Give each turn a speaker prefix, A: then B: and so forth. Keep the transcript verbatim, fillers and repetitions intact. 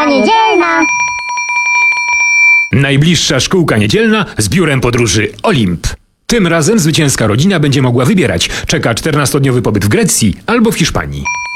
A: niedzielna.
B: Najbliższa szkółka niedzielna z biurem podróży Olimp. Tym razem zwycięska rodzina będzie mogła wybierać: czeka czternastodniowy pobyt w Grecji albo w Hiszpanii.